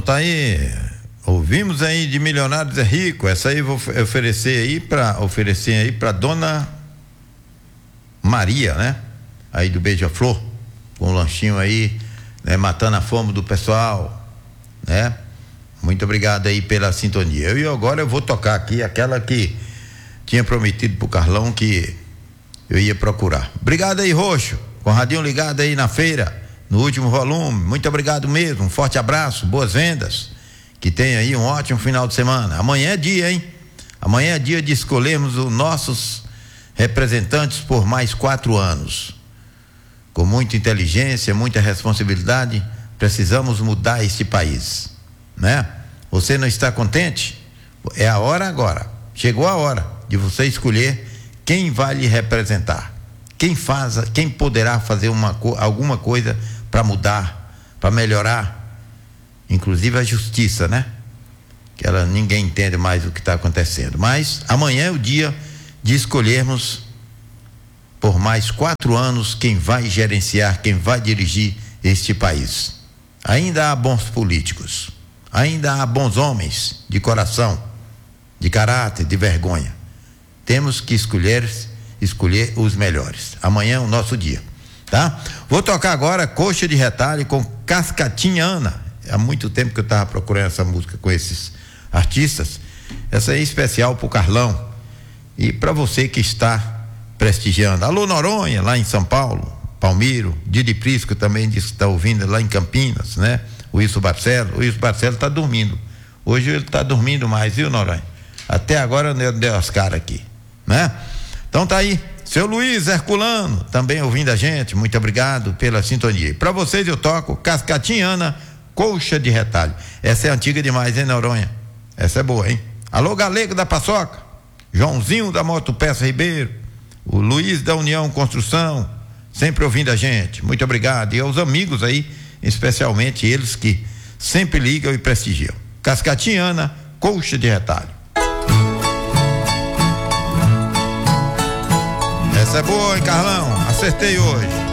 tá aí. Ouvimos aí de Milionários é Rico. Essa aí vou oferecer aí para dona Maria, né? Aí do Beija-Flor, com um lanchinho aí, né? Matando a fome do pessoal, né? Muito obrigado aí pela sintonia. Agora eu vou tocar aqui aquela que tinha prometido pro Carlão que eu ia procurar. Obrigado aí, Roxo, com o radinho ligado aí na feira, no último volume. Muito obrigado mesmo, um forte abraço, boas vendas, que tenha aí um ótimo final de semana. Amanhã é dia, hein? Amanhã é dia de escolhermos os nossos representantes por mais 4 anos. Com muita inteligência, muita responsabilidade, precisamos mudar este país, né? Você não está contente? É a hora agora. Chegou a hora de você escolher quem vai lhe representar, quem poderá fazer alguma coisa para mudar, para melhorar, inclusive a justiça, né? Que ninguém entende mais o que está acontecendo. Mas amanhã é o dia de escolhermos por mais 4 anos quem vai gerenciar, quem vai dirigir este país. Ainda há bons políticos, ainda há bons homens de coração, de caráter, de vergonha. Temos que escolher os melhores. Amanhã é o nosso dia, tá? Vou tocar agora Coxa de Retalho com Cascatinha Ana. Há muito tempo que eu estava procurando essa música com esses artistas. Essa aí é especial pro Carlão e para você que está prestigiando. Alô Noronha, lá em São Paulo, Palmiro, Didi Prisco também disse que está ouvindo lá em Campinas, né? O Wilson Barcelo está dormindo. Hoje ele está dormindo mais, viu, Noronha? Até agora deu as caras aqui, né? Então tá aí, seu Luiz Herculano, também ouvindo a gente, muito obrigado pela sintonia. Para vocês eu toco Cascatinha Ana, Coxa de Retalho. Essa é antiga demais, hein, Noronha? Essa é boa, hein? Alô, Galego da Paçoca, Joãozinho da Motopeça Ribeiro, o Luiz da União Construção, sempre ouvindo a gente, muito obrigado. E aos amigos aí, especialmente eles que sempre ligam e prestigiam. Cascatinha Ana, Coxa de Retalho. Essa é boa, hein, Carlão? Acertei hoje.